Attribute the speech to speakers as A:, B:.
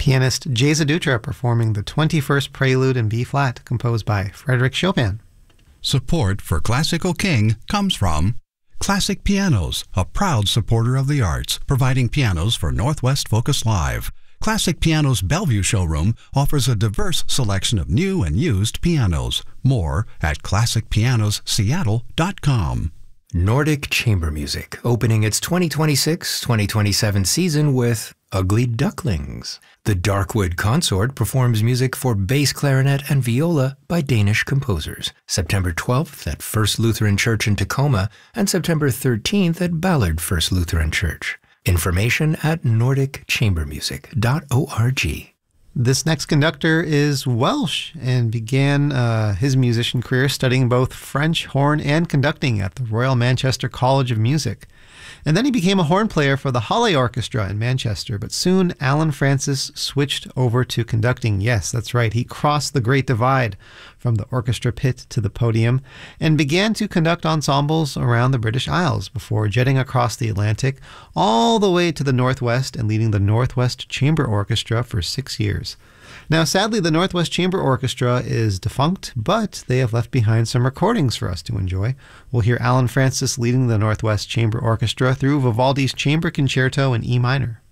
A: Pianist Geza Dutra performing the 21st Prelude in B-flat, composed by Frédéric Chopin.
B: Support for Classical King comes from Classic Pianos, a proud supporter of the arts, providing pianos for Northwest Focus Live. Classic Pianos Bellevue showroom offers a diverse selection of new and used pianos. More at classicpianosseattle.com.
C: Nordic Chamber Music, opening its 2026-2027 season with Ugly Ducklings. The Darkwood Consort performs music for bass clarinet and viola by Danish composers. September 12th at First Lutheran Church in Tacoma and September 13th at Ballard First Lutheran Church. Information at nordicchambermusic.org.
A: This next conductor is Welsh and began his musician career studying both French horn and conducting at the Royal Manchester College of Music. And then he became a horn player for the Halle Orchestra in Manchester, but soon Alan Francis switched over to conducting. Yes, that's right, he crossed the Great Divide from the orchestra pit to the podium and began to conduct ensembles around the British Isles before jetting across the Atlantic all the way to the Northwest and leading the Northwest Chamber Orchestra for 6 years. Now, sadly, the Northwest Chamber Orchestra is defunct, but they have left behind some recordings for us to enjoy. We'll hear Alan Francis leading the Northwest Chamber Orchestra through Vivaldi's Chamber Concerto in E minor.